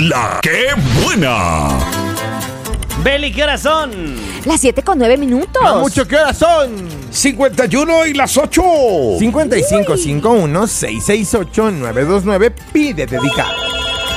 La que buena. Beli, ¿qué horas son? Las 7:09. Mucho, ¿qué horas son? 51 y las 8. 5551-668-929. Pide dedicar.